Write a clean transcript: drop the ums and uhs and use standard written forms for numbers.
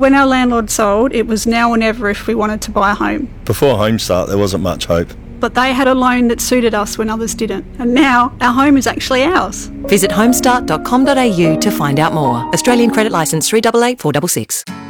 When our landlord sold, it was now or never if we wanted to buy a home. Before Homestart, there wasn't much hope. But they had a loan that suited us when others didn't. And now our home is actually ours. Visit homestart.com.au to find out more. Australian Credit Licence 388 466.